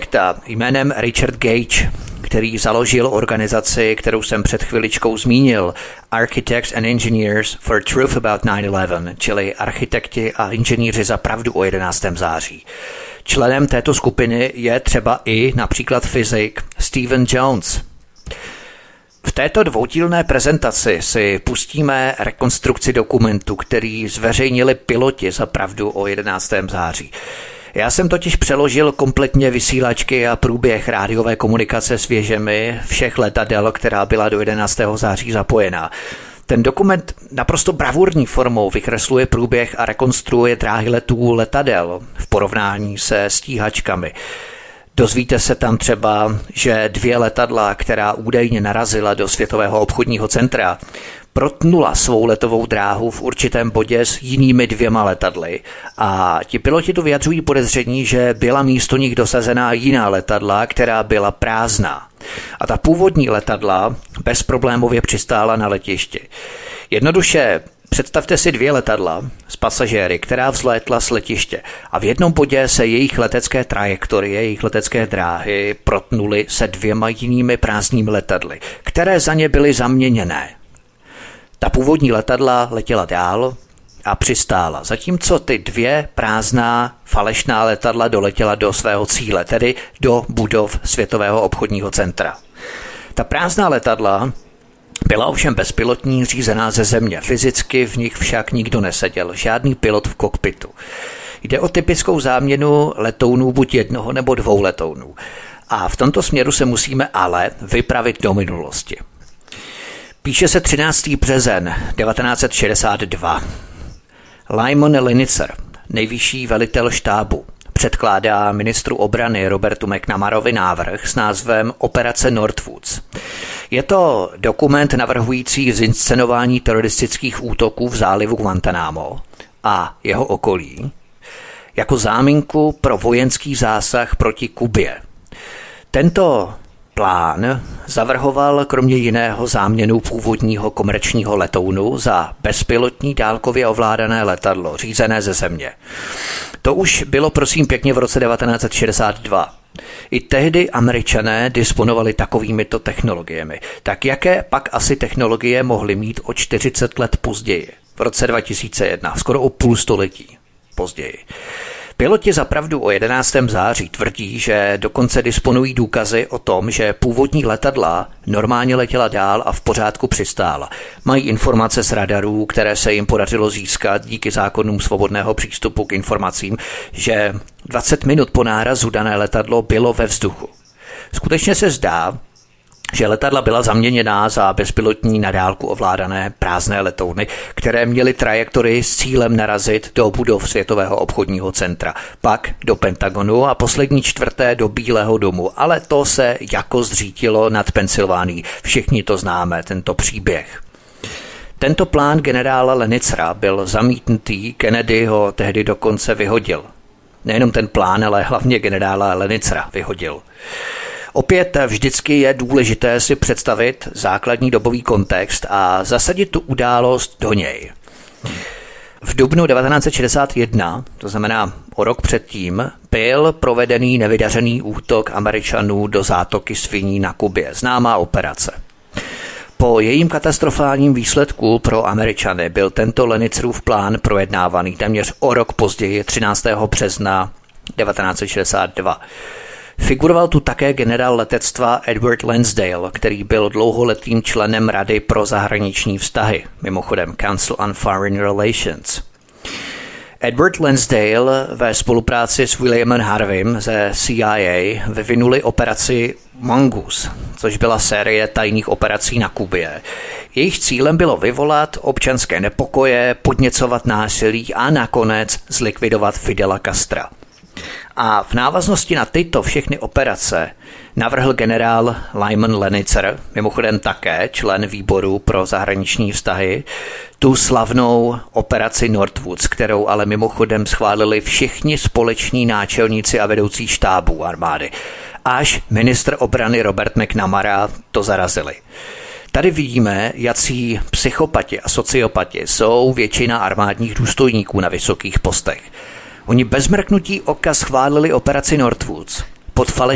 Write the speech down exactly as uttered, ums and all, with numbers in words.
architekta jménem Richard Gage, který založil organizaci, kterou jsem před chviličkou zmínil, Architects and Engineers for Truth About nine eleven, čili architekti a inženýři za pravdu o jedenáctého září. Členem této skupiny je třeba i například fyzik Stephen Jones. V této dvoudílné prezentaci si pustíme rekonstrukci dokumentu, který zveřejnili piloti za pravdu o jedenáctého září. Já jsem totiž přeložil kompletně vysílačky a průběh rádiové komunikace s věžemi všech letadel, která byla do jedenáctého září zapojená. Ten dokument naprosto bravurní formou vykresluje průběh a rekonstruuje dráhy letů letadel v porovnání se stíhačkami. Dozvíte se tam třeba, že dvě letadla, která údajně narazila do Světového obchodního centra, protnula svou letovou dráhu v určitém bodě s jinými dvěma letadly a ti piloti tu vyjadřují podezření, že byla místo nich dosazená jiná letadla, která byla prázdná. A ta původní letadla bezproblémově přistála na letišti. Jednoduše představte si dvě letadla s pasažéry, která vzlétla z letiště a v jednom bodě se jejich letecké trajektorie, jejich letecké dráhy protnuly se dvěma jinými prázdnými letadly, které za ně byly zaměněné. Ta původní letadla letěla dál a přistála, zatímco ty dvě prázdná falešná letadla doletěla do svého cíle, tedy do budov Světového obchodního centra. Ta prázdná letadla byla ovšem bezpilotní, řízená ze země. Fyzicky v nich však nikdo neseděl, žádný pilot v kokpitu. Jde o typickou záměnu letounů buď jednoho nebo dvou letounů. A v tomto směru se musíme ale vypravit do minulosti. Píše se třináctého března devatenáct set šedesát dva. Lyman Lanizer, nejvyšší velitel štábu, předkládá ministru obrany Robertu McNamarovi návrh s názvem Operace Northwoods. Je to dokument navrhující zinscenování teroristických útoků v zálivu Guantánamo a jeho okolí jako záminku pro vojenský zásah proti Kubě. Tento plán zavrhoval kromě jiného záměnu původního komerčního letounu za bezpilotní dálkově ovládané letadlo, řízené ze země. To už bylo prosím pěkně v roce devatenáct set šedesát dva. I tehdy Američané disponovali takovýmito technologiemi. Tak jaké pak asi technologie mohly mít o čtyřicet let později, v roce dva tisíce jedna, skoro o půl století později. Piloti za pravdu o jedenáctého září tvrdí, že dokonce disponují důkazy o tom, že původní letadla normálně letěla dál a v pořádku přistála. Mají informace z radarů, které se jim podařilo získat díky zákonům svobodného přístupu k informacím, že dvacet minut po nárazu dané letadlo bylo ve vzduchu. Skutečně se zdá, že letadla byla zaměněná za bezpilotní na dálku ovládané prázdné letouny, které měly trajektorii s cílem narazit do budov Světového obchodního centra, pak do Pentagonu a poslední čtvrté do Bílého domu, ale to se jako zřítilo nad Pensylvánií. Všichni to známe, tento příběh. Tento plán generála Lanizera byl zamítnutý, Kennedy ho tehdy dokonce vyhodil. Nejenom ten plán, ale hlavně generála Lanizera vyhodil. Opět vždycky je důležité si představit základní dobový kontext a zasadit tu událost do něj. V dubnu devatenáct set šedesát jedna, to znamená o rok předtím, byl provedený nevydařený útok Američanů do zátoky Sviní na Kubě, známá operace. Po jejím katastrofálním výsledku pro Američany byl tento Lanizerův plán projednávaný téměř o rok později, třináctého března devatenáct set šedesát dva. Figuroval tu také generál letectva Edward Lansdale, který byl dlouholetým členem Rady pro zahraniční vztahy, mimochodem Council on Foreign Relations. Edward Lansdale ve spolupráci s Williamem Harveym ze C I A vyvinuli operaci Mongoose, což byla série tajných operací na Kubě. Jejich cílem bylo vyvolat občanské nepokoje, podněcovat násilí a nakonec zlikvidovat Fidela Castra. A v návaznosti na tyto všechny operace navrhl generál Lyman Lanizer, mimochodem také člen výboru pro zahraniční vztahy, tu slavnou operaci Northwoods, kterou ale mimochodem schválili všichni společní náčelníci a vedoucí štábů armády. Až ministr obrany Robert McNamara to zarazili. Tady vidíme, jací psychopati a sociopati jsou většina armádních důstojníků na vysokých postech. Oni bez mrknutí oka schválili operaci Northwoods pod